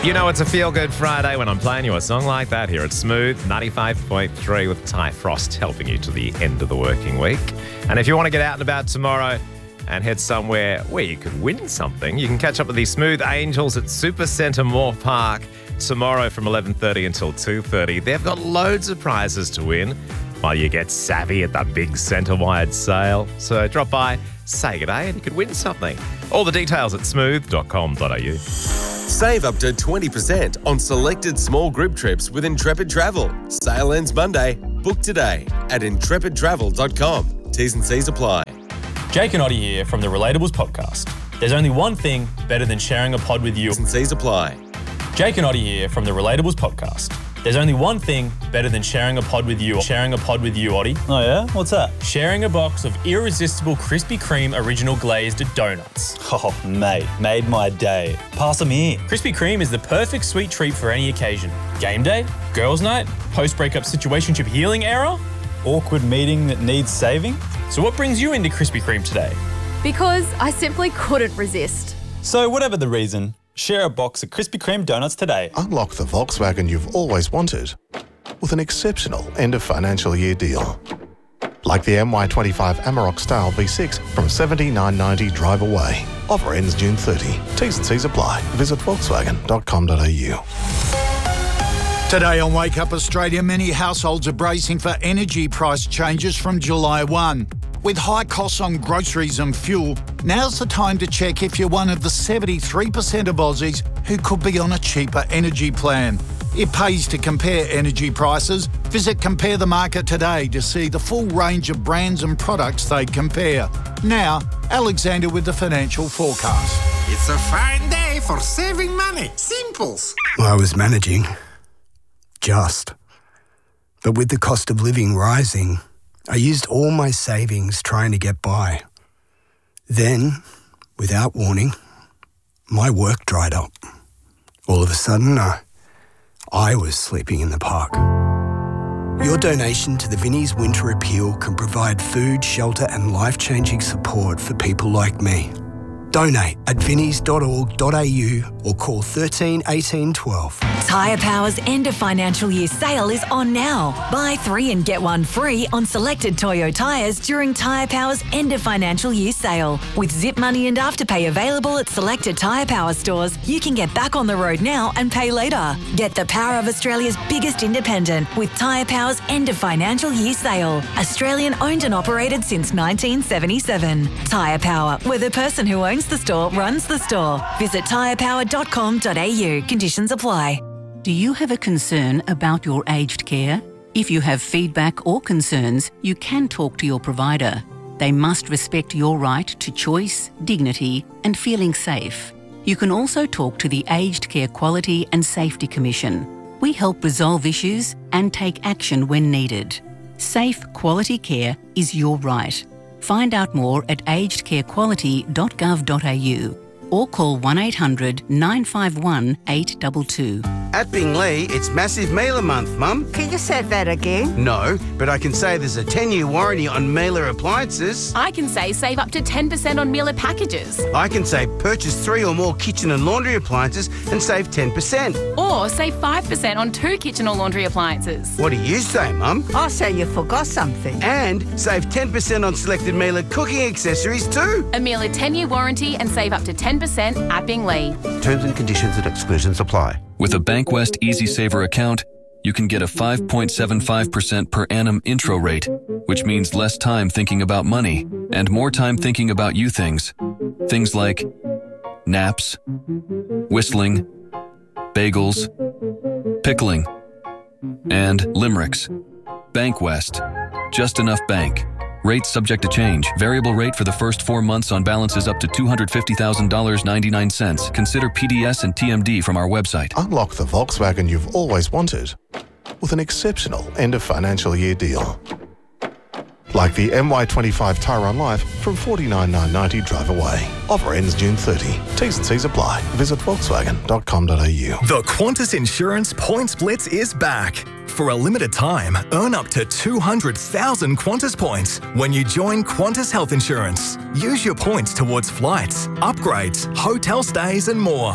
You know it's a feel-good Friday when I'm playing you a song like that here at Smooth 95.3 with Ty Frost helping you to the end of the working week. And if you want to get out and about tomorrow and head somewhere where you could win something, you can catch up with the Smooth Angels at Supercentre Moore Park tomorrow from 11:30 until 2:30. They've got loads of prizes to win while you get savvy at the big centre-wide sale. So drop by, say good day, and you could win something. All the details at smooth.com.au. Save up to 20% on selected small group trips with Intrepid Travel. Sale ends Monday. Book today at intrepidtravel.com. T's and C's apply. Jake and Oddie here from the Relatables podcast. There's only one thing better than sharing a pod with you. T's and C's apply. Jake and Oddie here from the Relatables podcast. There's only one thing better than sharing a pod with you. Sharing a pod with you, Oddie. Oh yeah? What's that? Sharing a box of irresistible Krispy Kreme original glazed donuts. Oh, mate, made my day. Pass them here. Krispy Kreme is the perfect sweet treat for any occasion. Game day, girls' night, post-breakup situationship healing era. Awkward meeting that needs saving? So what brings you into Krispy Kreme today? Because I simply couldn't resist. So whatever the reason, share a box of Krispy Kreme donuts today. Unlock the Volkswagen you've always wanted with an exceptional end of financial year deal. Like the MY25 Amarok Style V6 from $79.90 drive away. Offer ends June 30. T's and C's apply. Visit volkswagen.com.au. Today on Wake Up Australia, many households are bracing for energy price changes from July 1. With high costs on groceries and fuel, now's the time to check if you're one of the 73% of Aussies who could be on a cheaper energy plan. It pays to compare energy prices. Visit Compare the Market today to see the full range of brands and products they compare. Now, Alexander with the financial forecast. It's a fine day for saving money. Simples. I was managing. But with the cost of living rising, I used all my savings trying to get by. Then, without warning, my work dried up. All of a sudden, I was sleeping in the park. Your donation to the Vinnie's Winter Appeal can provide food, shelter and life-changing support for people like me. Donate at vinnies.org.au or call 13 18 12. Tyre Power's end of financial year sale is on now. Buy 3 and get 1 free on selected Toyo tyres during Tyre Power's end of financial year sale. With Zip Money and Afterpay available at selected Tyre Power stores, you can get back on the road now and pay later. Get the power of Australia's biggest independent with Tyre Power's end of financial year sale. Australian owned and operated since 1977. Tyre Power, where the person who owns the store runs the store. Visit tyrepower.com.au. Conditions apply. Do you have a concern about your aged care? If you have feedback or concerns, you can talk to your provider. They must respect your right to choice, dignity, and feeling safe. You can also talk to the Aged Care Quality and Safety Commission. We help resolve issues and take action when needed. Safe, quality care is your right. Find out more at agedcarequality.gov.au or call 1800 951 822. At Binglee, it's Massive Mailer Month, Mum. Can you say that again? No, but I can say there's a 10-year warranty on Mailer appliances. I can say save up to 10% on Mailer packages. I can say purchase 3 or more kitchen and laundry appliances and save 10%. Or save 5% on 2 kitchen or laundry appliances. What do you say, Mum? I say you forgot something. And save 10% on selected Mailer cooking accessories too. A Mailer 10-year warranty and save up to 10% at Binglee. Terms and conditions and exclusions apply. With a Bankwest EasySaver account, you can get a 5.75% per annum intro rate, which means less time thinking about money and more time thinking about you things. Things like naps, whistling, bagels, pickling, and limericks. Bankwest. Just enough bank. Rates subject to change. Variable rate for the first 4 months on balances up to $250,000.99. Consider PDS and TMD from our website. Unlock the Volkswagen you've always wanted with an exceptional end of financial year deal. Like the MY25 Tyrone Life from $49,990 drive away. Offer ends June 30. T's and C's apply. Visit volkswagen.com.au. The Qantas Insurance Points Blitz is back. For a limited time, earn up to 200,000 Qantas points when you join Qantas Health Insurance. Use your points towards flights, upgrades, hotel stays and more.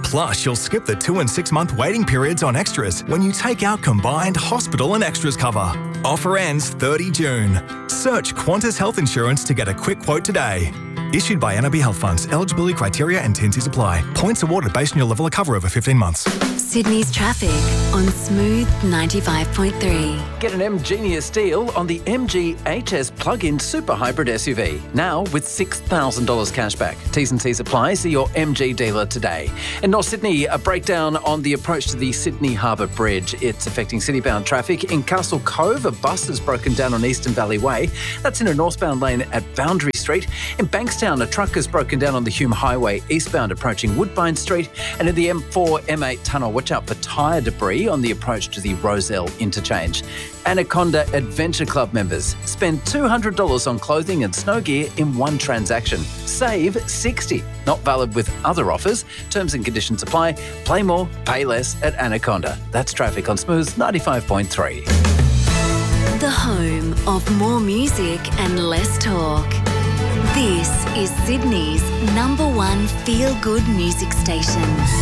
Plus, you'll skip the 2 and 6 month waiting periods on extras when you take out combined hospital and extras cover. Offer ends 30 June. Search Qantas Health Insurance to get a quick quote today. Issued by NAB Health Funds. Eligibility criteria and T&Cs apply. Points awarded based on your level of cover over 15 months. Sydney's traffic on Smooth 95.3. Get an MGenius deal on the MG HS plug-in super hybrid SUV. Now with $6,000 cashback. T's and C's apply. See your MG dealer today. In North Sydney, a breakdown on the approach to the Sydney Harbour Bridge. It's affecting city-bound traffic. In Castle Cove, a bus has broken down on Eastern Valley Way. That's in a northbound lane at Boundary Street. In Bankstown, a truck has broken down on the Hume Highway eastbound approaching Woodbine Street. And in the M4 M8 tunnel, watch out for tyre debris on the approach to the Rozelle interchange. Anaconda Adventure Club members spend $200 on clothing and snow gear in one transaction. Save $60. Not valid with other offers. Terms and conditions apply. Play more, pay less at Anaconda. That's traffic on Smooth 95.3. The home of more music and less talk. This is Sydney's #1 feel-good music station.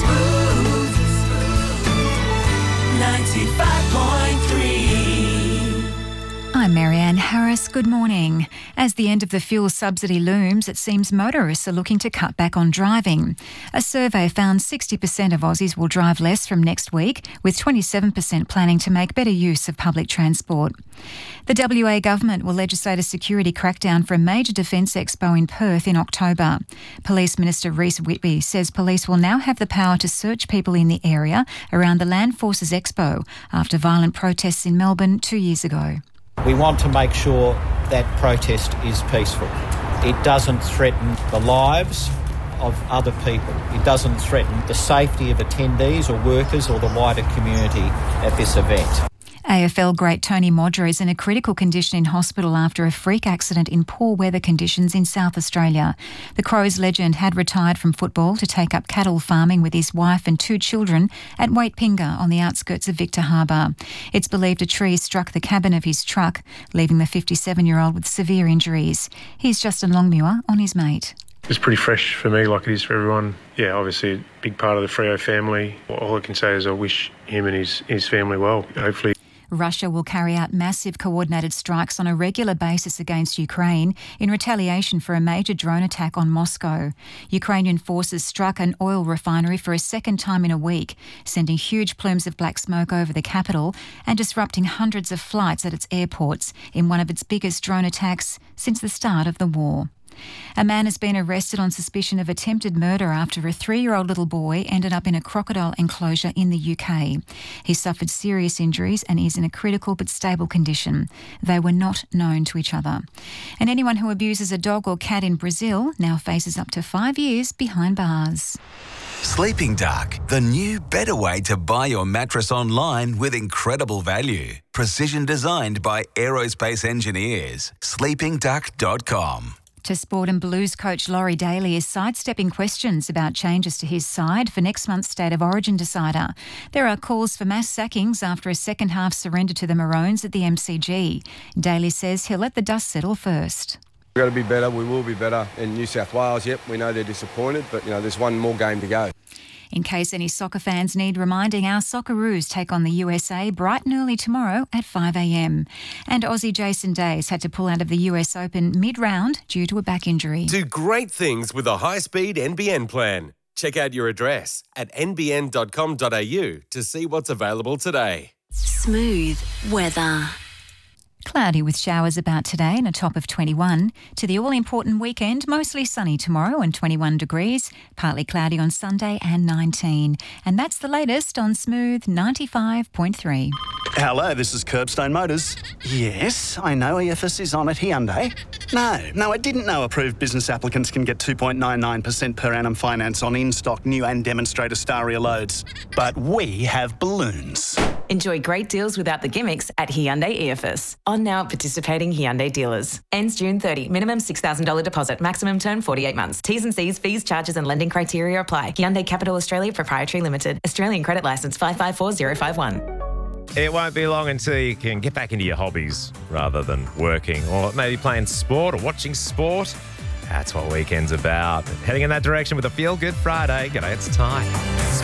95.3. I'm Marianne Harris. Good morning. As the end of the fuel subsidy looms, it seems motorists are looking to cut back on driving. A survey found 60% of Aussies will drive less from next week, with 27% planning to make better use of public transport. The WA government will legislate a security crackdown for a major defence expo in Perth in October. Police Minister Rhys Whitby says police will now have the power to search people in the area around the Land Forces Expo after violent protests in Melbourne 2 years ago. We want to make sure that protest is peaceful. It doesn't threaten the lives of other people. It doesn't threaten the safety of attendees or workers or the wider community at this event. AFL great Tony Modra is in a critical condition in hospital after a freak accident in poor weather conditions in South Australia. The Crows legend had retired from football to take up cattle farming with his wife and 2 children at Waitpinga on the outskirts of Victor Harbour. It's believed a tree struck the cabin of his truck, leaving the 57-year-old with severe injuries. Here's Justin Longmuir on his mate. It's pretty fresh for me like it is for everyone. Yeah, obviously a big part of the Freo family. All I can say is I wish him and his family well. Hopefully. Russia will carry out massive coordinated strikes on a regular basis against Ukraine in retaliation for a major drone attack on Moscow. Ukrainian forces struck an oil refinery for a second time in a week, sending huge plumes of black smoke over the capital and disrupting hundreds of flights at its airports in one of its biggest drone attacks since the start of the war. A man has been arrested on suspicion of attempted murder after a 3-year-old little boy ended up in a crocodile enclosure in the UK. He suffered serious injuries and is in a critical but stable condition. They were not known to each other. And anyone who abuses a dog or cat in Brazil now faces up to 5 years behind bars. Sleeping Duck, the new better way to buy your mattress online with incredible value. Precision designed by aerospace engineers. sleepingduck.com. To sport, and Blues coach Laurie Daly is sidestepping questions about changes to his side for next month's State of Origin decider. There are calls for mass sackings after a second-half surrender to the Maroons at the MCG. Daly says he'll let the dust settle first. We've got to be better. We will be better. In New South Wales, yep, we know they're disappointed, but, there's one more game to go. In case any soccer fans need reminding, our Socceroos take on the USA bright and early tomorrow at 5 a.m. And Aussie Jason Days had to pull out of the US Open mid-round due to a back injury. Do great things with a high-speed NBN plan. Check out your address at nbn.com.au to see what's available today. Smooth weather. Cloudy with showers about today and a top of 21. To the all-important weekend, mostly sunny tomorrow and 21 degrees. Partly cloudy on Sunday and 19. And that's the latest on Smooth 95.3. Hello, this is Curbstone Motors. Yes, I know EFS is on at Hyundai. No, I didn't know approved business applicants can get 2.99% per annum finance on in-stock new and demonstrator Staria loads. But we have balloons. Enjoy great deals without the gimmicks at Hyundai EFS. On now at participating Hyundai dealers. Ends June 30. Minimum $6,000 deposit. Maximum term 48 months. T's and C's, fees, charges and lending criteria apply. Hyundai Capital Australia Proprietary Limited. Australian Credit Licence 554051. It won't be long until you can get back into your hobbies rather than working or maybe playing sport or watching sport. That's what weekend's about. Heading in that direction with a Feel Good Friday. G'day, it's Ty.